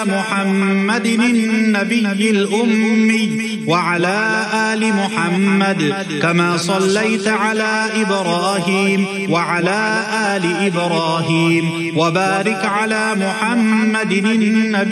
على محمد النبي الأمي وعلى آل محمد كما صليت على إبراهيم وعلى آل إبراهيم وبارك على محمد النبي